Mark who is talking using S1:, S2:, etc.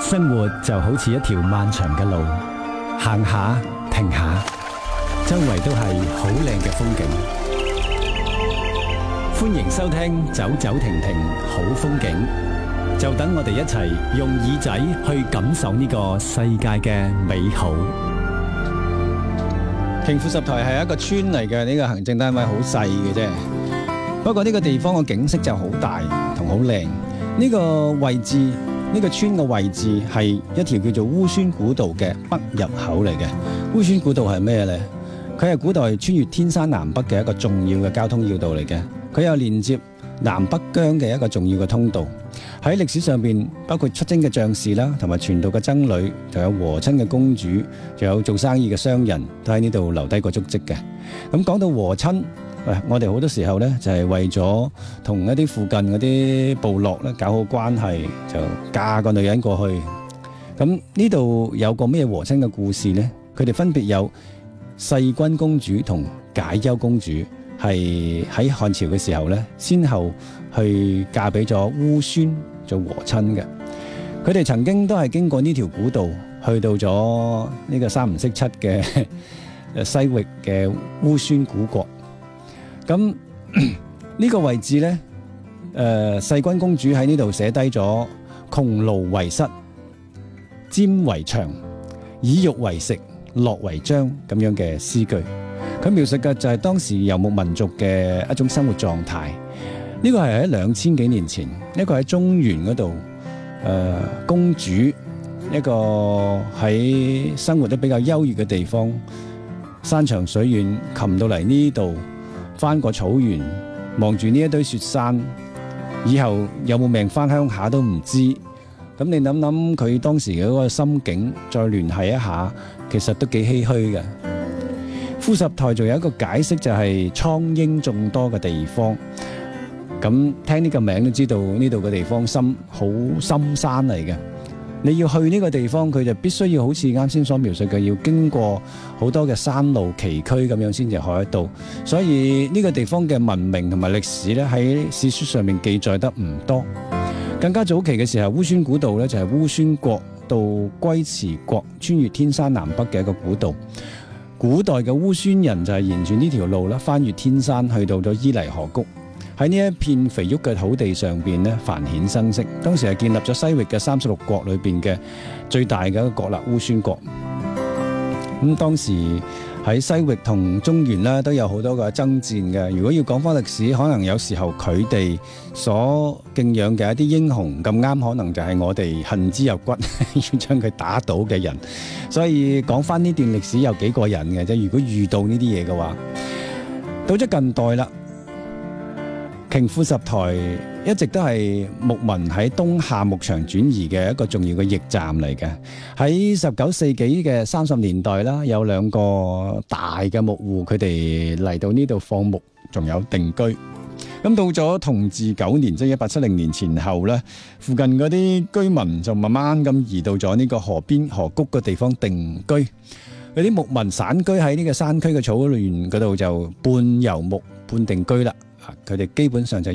S1: 生活就好似一條漫長嘅路，行下停下，周圍都係好靚嘅風景。歡迎收聽走走停停好風景，就等我哋一齊用耳仔去感受呢個世界嘅美好。
S2: 瓊富十台係一個村嚟嘅，呢個行政單位好細嘅啫。不過呢個地方嘅景色就好大同好靚。呢個位置，呢個村嘅位置係一條叫做烏孫古道嘅北入口嚟嘅。烏孫古道係咩呢？佢係古代穿越天山南北嘅一個重要嘅交通要道嚟嘅。佢有連接南北疆嘅一個重要嘅通道。喺歷史上邊，包括出征嘅將士啦，同埋傳道嘅僧侶，仲有和親嘅公主，仲有做生意嘅商人，都喺呢度留低過足跡嘅。咁講到和親，我哋好多時候呢，就係為咗同一啲附近嗰啲部落咧搞好關係，就嫁個女人過去。咁呢度有個咩和親嘅故事呢？佢哋分別有世君公主同解憂公主，係喺漢朝嘅時候呢，先後去嫁俾咗烏孫做和親嘅。佢哋曾經都係經過呢條古道，去到咗呢個三唔識七嘅西域嘅烏孫古國。咁呢個位置呢，世君公主喺呢度寫低咗窮蘆為室，占為牆，以玉為食，樂為章咁樣嘅詩句。佢描述嘅就係當時游牧民族嘅一種生活狀態。呢個係喺2000幾年前，一個喺中原嗰度，公主一個喺生活得比較優越嘅地方，山長水遠擒到嚟呢度，翻過草原，望住呢一堆雪山，以後有冇命翻鄉下都唔知。咁你諗諗佢當時嘅嗰個心境，再聯繫一下，其實都幾唏噓嘅。富十台仲有一個解釋，就係蒼鷹眾多嘅地方。咁聽呢個名都知道呢度嘅地方好深山嚟嘅。你要去呢個地方，佢就必須要好似啱先所描述嘅，要經過好多嘅山路崎嶇咁樣先至可以到。所以呢個地方嘅文明同埋歷史咧，喺史書上面記載得唔多。更加早期嘅時候，烏孫古道咧就係烏孫國到龜茲國穿越天山南北嘅一個古道。古代嘅烏孫人就係沿住呢條路啦，翻越天山去到咗伊犁河谷。喺呢一片肥沃嘅土地上邊咧，繁衍生息。當時係建立咗西域嘅36國裏邊嘅最大嘅一個國啦，烏孫國。咁當時喺西域同中原啦，都有好多個爭戰嘅。如果要講翻歷史，可能有時候佢哋所敬仰嘅一啲英雄咁啱，可能就係我哋恨之入骨要將佢打倒嘅人。所以講翻呢段歷史有幾過癮嘅啫。如果遇到呢啲嘢嘅話，到咗近代啦。瓊富十台一直都係牧民喺東夏牧場轉移嘅一個重要嘅驛站嚟嘅。喺19世紀嘅30年代啦，有兩個大嘅牧戶，佢哋嚟到呢度放牧，仲有定居。咁到咗同治9年，即係1870年前後咧，附近嗰啲居民就慢慢咁移到咗呢個河邊河谷嘅地方定居。嗰啲牧民散居喺呢個山區嘅草原嗰度，就半游牧半定居啦。佢哋基本上就